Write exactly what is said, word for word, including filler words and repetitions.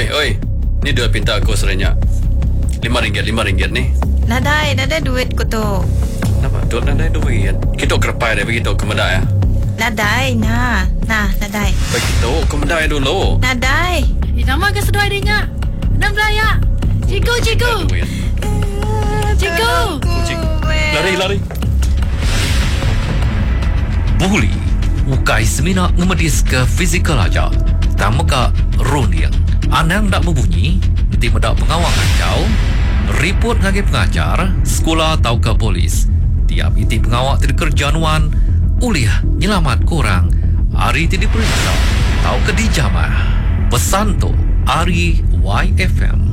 Oi, oi. Ni duit pinta aku sebenarnya. Lima ringgit, lima ringgit ni. Nadai, nadai duit ko to. Kenapa? Duit nadai duit. Kita kerpai dia begitu ke medai ya? Nadai, nah. Nah, nadai. Begitu, ke medai dulu. Nadai. Eh, nama ke sedoi dia? Enam belaya. Cikgu, cikgu. Cikgu. Kucing. Lari, lari. Buli, ukai semina ngemedis ke fizikal aja. Tamu ka roniang. Anang dak berbunyi, nanti medak pengawal kacau. Report ngagi pengajar, sekolah tau ke polis. Tiap iti pengawal tidak kerjaanuan, uliah nyelamat korang. Hari tidak diperiksa, tau ke dijamah. Pesan tu, Ari Y F M.